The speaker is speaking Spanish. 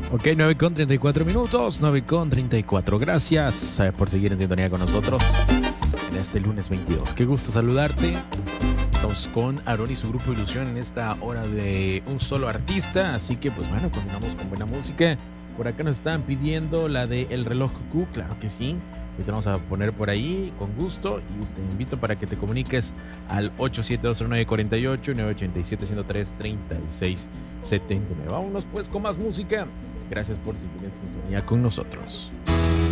Ok, 9:34 minutos, 9:34. Gracias por seguir en sintonía con nosotros en este lunes 22. Qué gusto saludarte. Estamos con Aarón y su grupo Ilusión en esta hora de un solo artista. Así que, pues bueno, continuamos con buena música. Por acá nos están pidiendo la de El Reloj Q, claro que sí. Y te vamos a poner por ahí con gusto y te invito para que te comuniques al 8720948 y 987-103-3679. Vámonos pues con más música. Gracias por seguir en sintonía con nosotros.